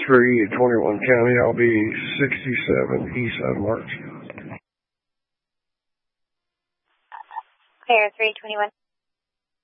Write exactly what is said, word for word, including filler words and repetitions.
three at twenty-one County. I'll be sixty-seven East on March. Clear three twenty-one.